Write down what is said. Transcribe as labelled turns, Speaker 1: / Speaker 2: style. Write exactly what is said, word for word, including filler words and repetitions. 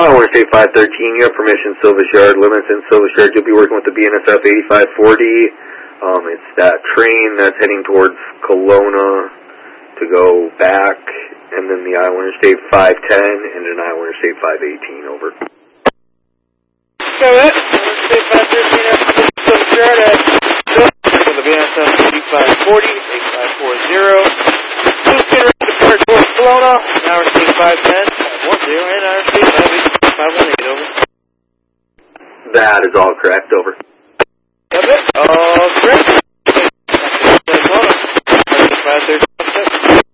Speaker 1: Iowa State five thirteen, you have permission, Silvis Yard, limits in Silvis Yard. You'll be working with the B N S F eighty-five forty. Um, it's that train that's heading towards Kelowna to go back, and then the Iowa Interstate five ten and an Iowa Interstate five eighteen, over.
Speaker 2: Got it. Interstate five thirteen, Silvis Yard at with the B N S F eighty-five forty, eighty-five forty. Who's getting ready to depart towards Kelowna? Iowa State five ten, five ten, and Iowa State five eighteen, over.
Speaker 1: That is all correct, over.
Speaker 2: Got it. All